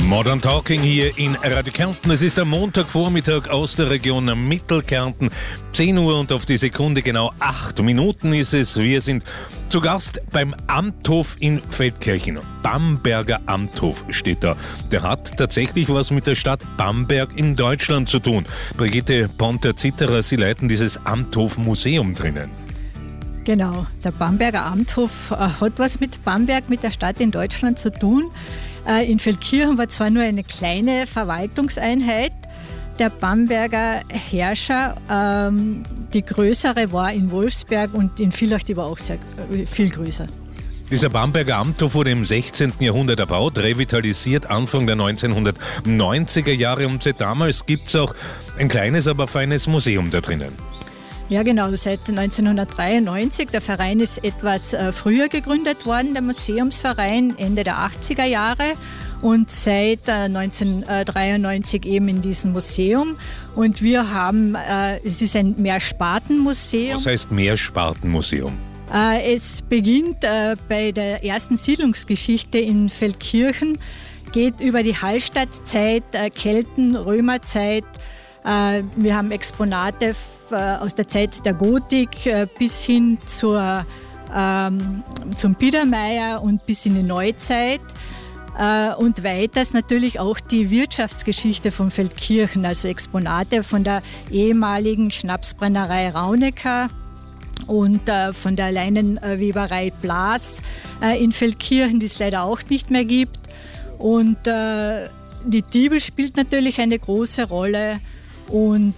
Modern Talking hier in Radio Kärnten. Es ist am Montagvormittag aus der Region Mittelkärnten. 10 Uhr und auf die Sekunde genau 8 Minuten ist es. Wir sind zu Gast beim Amthof in Feldkirchen. Bamberger Amthof steht da. Der hat tatsächlich was mit der Stadt Bamberg in Deutschland zu tun. Brigitte Ponter-Zitterer, Sie leiten dieses Amthof-Museum drinnen. Genau, der Bamberger Amthof hat was mit Bamberg, mit der Stadt in Deutschland zu tun. In Feldkirchen war zwar nur eine kleine Verwaltungseinheit der Bamberger Herrscher. Die größere war in Wolfsberg und in Villach, die war auch viel größer. Dieser Bamberger Amthof wurde im 16. Jahrhundert erbaut, revitalisiert Anfang der 1990er Jahre und seit damals gibt es auch ein kleines, aber feines Museum da drinnen. Ja genau, seit 1993. Der Verein ist etwas früher gegründet worden, der Museumsverein, Ende der 80er Jahre. Und seit 1993 eben in diesem Museum. Und wir haben, es ist ein Mehrspartenmuseum. Was heißt Mehrspartenmuseum? Es beginnt bei der ersten Siedlungsgeschichte in Feldkirchen, geht über die Hallstattzeit, Kelten, Römerzeit. Wir haben Exponate aus der Zeit der Gotik bis hin zum Biedermeier und bis in die Neuzeit. Und weiters natürlich auch die Wirtschaftsgeschichte von Feldkirchen, also Exponate von der ehemaligen Schnapsbrennerei Raunecker und von der Leinenweberei Blas in Feldkirchen, die es leider auch nicht mehr gibt. Und die Diebel spielt natürlich eine große Rolle. Und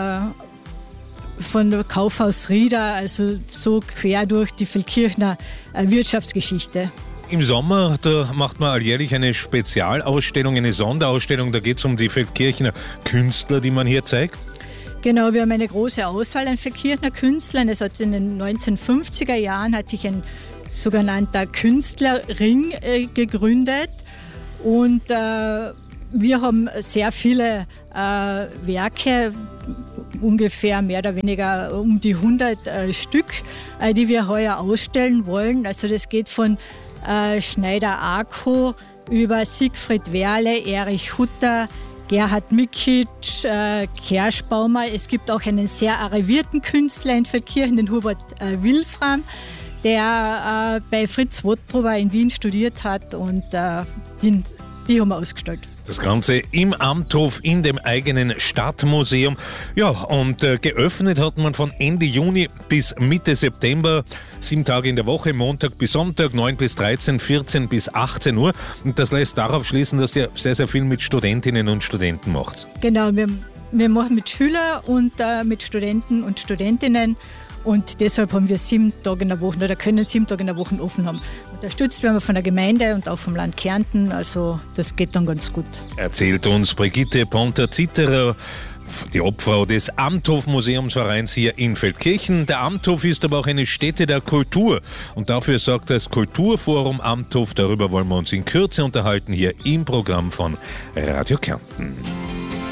von der Kaufhaus Rieder, also so quer durch die Feldkirchner Wirtschaftsgeschichte. Im Sommer, da macht man alljährlich eine Spezialausstellung, eine Sonderausstellung, da geht es um die Feldkirchner Künstler, die man hier zeigt. Genau, wir haben eine große Auswahl an Feldkirchner Künstlern. Es hat in den 1950er Jahren hat sich ein sogenannter Künstlerring gegründet und wir haben sehr viele Werke, ungefähr mehr oder weniger um die 100 Stück, die wir heuer ausstellen wollen. Also das geht von Schneider-Arko über Siegfried Werle, Erich Hutter, Gerhard Mikic, Kerschbaumer. Es gibt auch einen sehr arrivierten Künstler in Feldkirchen, den Hubert Wilfram, der bei Fritz Wottruber in Wien studiert hat und die haben wir ausgestellt. Das Ganze im Amthof in dem eigenen Stadtmuseum. Ja, und geöffnet hat man von Ende Juni bis Mitte September, 7 Tage in der Woche, Montag bis Sonntag, 9 bis 13, 14 bis 18 Uhr. Und das lässt darauf schließen, dass ihr sehr, sehr viel mit Studentinnen und Studenten macht. Genau, wir machen mit Schülern und mit Studenten und Studentinnen. Und deshalb haben wir 7 Tage in der Woche oder können 7 Tage in der Woche offen haben. Unterstützt werden wir von der Gemeinde und auch vom Land Kärnten, also das geht dann ganz gut. Erzählt uns Brigitte Ponter-Zitterer, die Obfrau des Amthof-Museumsvereins hier in Feldkirchen. Der Amthof ist aber auch eine Stätte der Kultur und dafür sorgt das Kulturforum Amthof. Darüber wollen wir uns in Kürze unterhalten hier im Programm von Radio Kärnten.